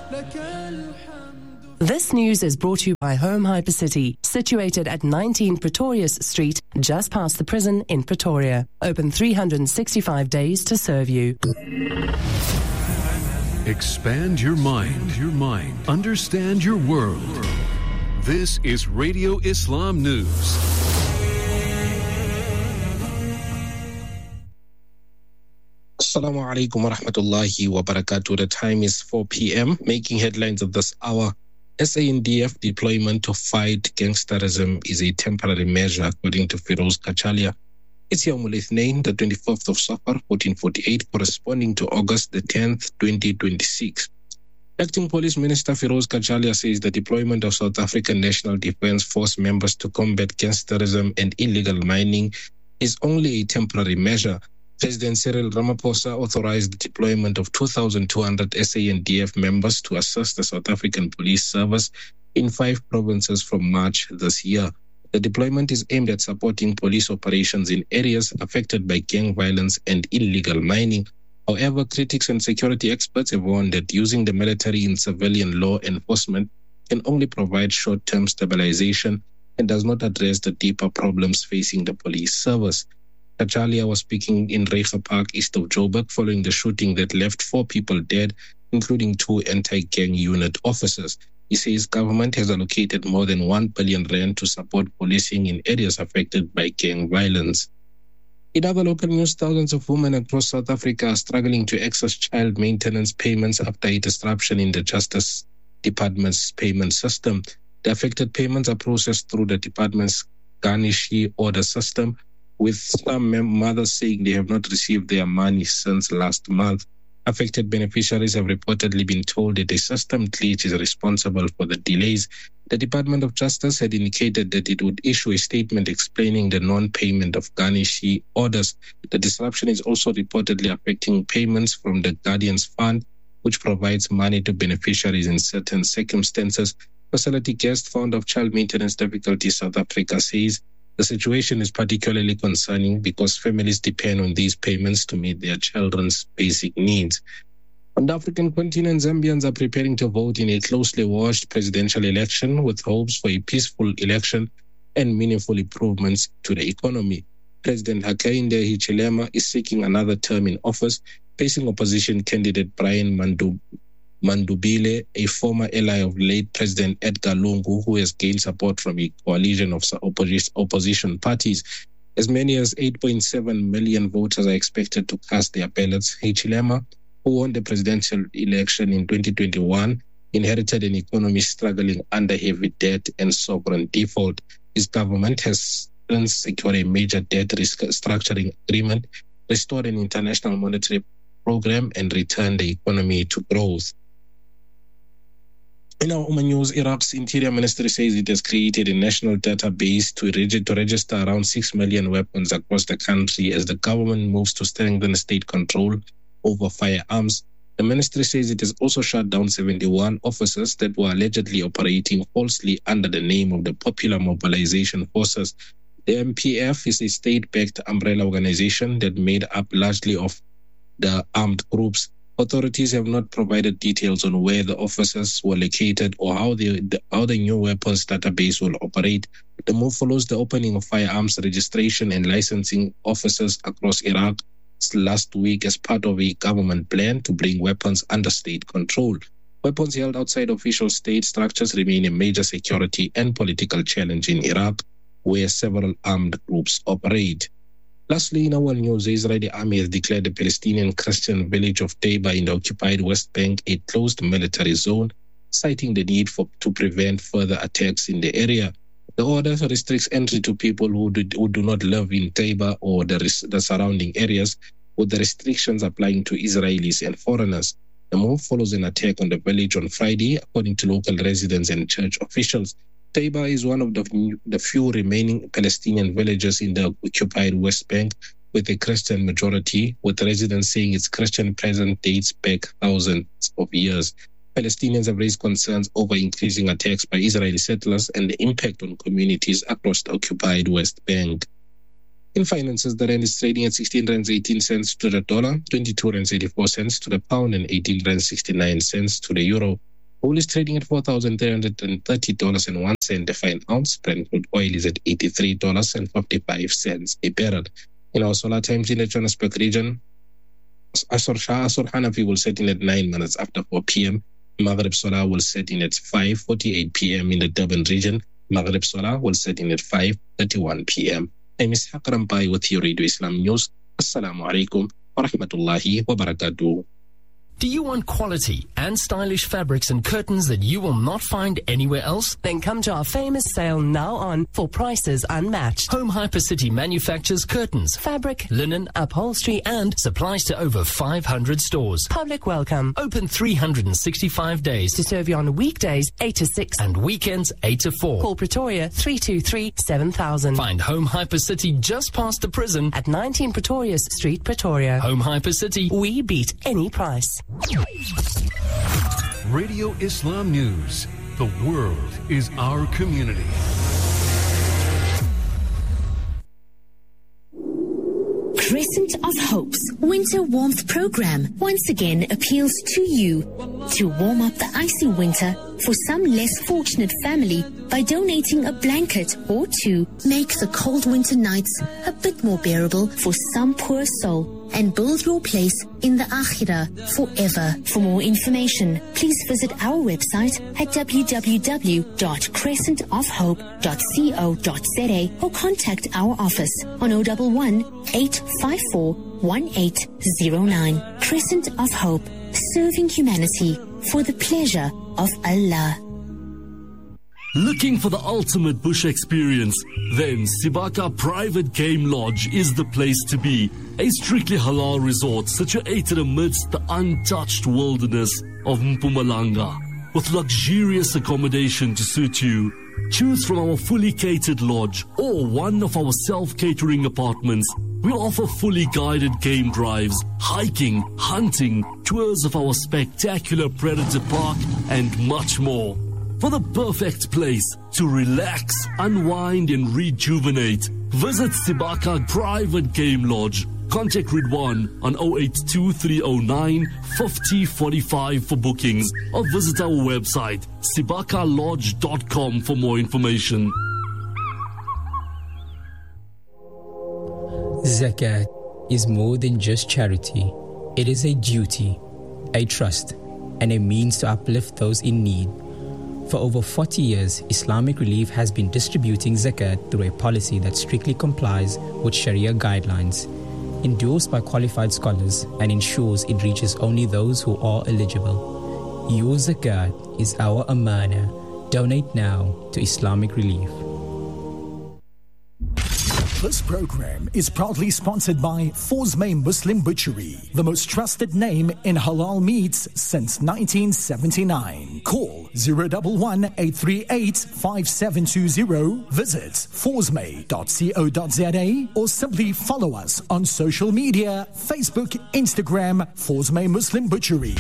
This news is brought to you by Home Hypercity, situated at 19 Pretorius Street, just past the prison in Pretoria. Open 365 days to serve you. Expand your mind. Understand your world. This is Radio Islam News. Assalamu alaikum wa rahmatullahi wa barakatuh. The time is 4 p.m. Making headlines of this hour. SANDF deployment to fight gangsterism is a temporary measure, according to Feroz Kachalia. It's Yawmul Ithnain, the 24th of Safar, 1448, corresponding to August the 10th, 2026. Acting Police Minister Feroz Kachalia says the deployment of South African National Defence Force members to combat gangsterism and illegal mining is only a temporary measure. President Cyril Ramaphosa authorized the deployment of 2,200 SANDF members to assist the South African Police Service in 5 provinces from March this year. The deployment is aimed at supporting police operations in areas affected by gang violence and illegal mining. However, critics and security experts have warned that using the military in civilian law enforcement can only provide short-term stabilization and does not address the deeper problems facing the police service. Kachalia was speaking in Reiger Park, east of Joburg, following the shooting that left 4 people dead, including 2 anti-gang unit officers. He says government has allocated more than 1 billion rand to support policing in areas affected by gang violence. In other local news, thousands of women across South Africa are struggling to access child maintenance payments after a disruption in the Justice Department's payment system. The affected payments are processed through the department's garnishee order system, with some mothers saying they have not received their money since last month. Affected beneficiaries have reportedly been told that a system glitch is responsible for the delays. The Department of Justice had indicated that it would issue a statement explaining the non-payment of garnishee orders. The disruption is also reportedly affecting payments from the Guardians Fund, which provides money to beneficiaries in certain circumstances. Facility guest founder of Child Maintenance Difficulties South Africa says the situation is particularly concerning because families depend on these payments to meet their children's basic needs. On the African continent, Zambians are preparing to vote in a closely watched presidential election with hopes for a peaceful election and meaningful improvements to the economy. President Hakainde Hichilema is seeking another term in office, facing opposition candidate Brian Mandubile, a former ally of late President Edgar Lungu, who has gained support from a coalition of opposition parties. As many as 8.7 million voters are expected to cast their ballots. Hichilema, who won the presidential election in 2021, inherited an economy struggling under heavy debt and sovereign default. His government has since secured a major debt restructuring agreement, restored an international monetary program, and returned the economy to growth. In our Oman news, Iraq's Interior Ministry says it has created a national database to register around 6 million weapons across the country as the government moves to strengthen state control over firearms. The ministry says it has also shut down 71 officers that were allegedly operating falsely under the name of the Popular Mobilization Forces. The MPF is a state-backed umbrella organization that made up largely of the armed groups. Authorities have not provided details on where the officers were located or how the new weapons database will operate. The move follows the opening of firearms registration and licensing offices across Iraq last week as part of a government plan to bring weapons under state control. Weapons held outside official state structures remain a major security and political challenge in Iraq, where several armed groups operate. Lastly, in our news, the Israeli army has declared the Palestinian Christian village of Taiba in the occupied West Bank a closed military zone, citing the need to prevent further attacks in the area. The order restricts entry to people who do not live in Taiba or the surrounding areas, with the restrictions applying to Israelis and foreigners. The move follows an attack on the village on Friday, according to local residents and church officials. Taiba is one of the few remaining Palestinian villages in the occupied West Bank with a Christian majority, with residents saying its Christian presence dates back thousands of years. Palestinians have raised concerns over increasing attacks by Israeli settlers and the impact on communities across the occupied West Bank. In finances, the rand is trading at 16 rands 18 cents to the dollar, 22 rands 84 cents to the pound, and 18 rands 69 cents to the euro. Gold is trading at $4,330.01 a fine ounce. Brent crude oil is at $83.55 a barrel. In our solar times in the Johannesburg region, Asr Hanafi will set in at 9 minutes after 4 p.m. Maghrib Solar will set in at 5:48 p.m. in the Durban region. Maghrib Solar will set in at 5:31 p.m. I'm Ishaq Rampai with your Radio Islam News. Assalamu alaikum wa rahmatullahi wa barakatuh. Do you want quality and stylish fabrics and curtains that you will not find anywhere else? Then come to our famous sale now on for prices unmatched. Home Hypercity manufactures curtains, Fabric, linen, upholstery and supplies to over 500 stores. public welcome. Open 365 days To serve you on weekdays 8 to 6. and weekends 8 to 4. Call Pretoria 323-7000. Find Home Hypercity just past the prison. At 19 Pretorius Street, Pretoria. Home Hypercity. We beat any price. Radio Islam News. The world is our community. Crescent of Hope's Winter Warmth Program once again appeals to you to warm up the icy winter for some less fortunate family by donating a blanket or two. Make the cold winter nights a bit more bearable for some poor soul and build your place in the Akhirah forever. For more information, please visit our website at www.crescentofhope.co.za or contact our office on 011 854 1809. Crescent of Hope, serving humanity for the pleasure of Allah. Looking for the ultimate bush experience? Then Sibaka Private Game Lodge is the place to be. A strictly halal resort situated amidst the untouched wilderness of Mpumalanga. With luxurious accommodation to suit you. Choose from our fully catered lodge or one of our self-catering apartments. We offer fully guided game drives, hiking, hunting, tours of our spectacular Predator Park and much more. For the perfect place to relax, unwind and rejuvenate, visit Sibaka Private Game Lodge. Contact Ridwan on 082-309 5045 for bookings or visit our website sibakalodge.com for more information. Zakat is more than just charity. It is a duty, a trust, and a means to uplift those in need. For over 40 years, Islamic Relief has been distributing zakat through a policy that strictly complies with Sharia guidelines, endorsed by qualified scholars, and ensures it reaches only those who are eligible. Your zakat is our amana. Donate now to Islamic Relief. This program is proudly sponsored by Forsmay Muslim Butchery, the most trusted name in halal meats since 1979. Call 011-838-5720. Visit forsmay.co.za or simply follow us on social media, Facebook, Instagram, Forsmay Muslim Butchery.